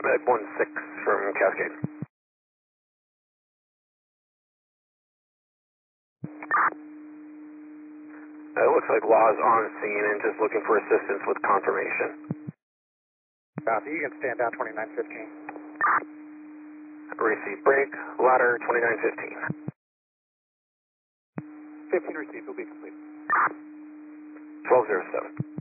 Med 1-6 from Cascade. It looks like Law's on scene and just looking for assistance with confirmation. Copy, you can stand down 2915. Receive break, ladder 2915. 15 received, will be complete. 1207.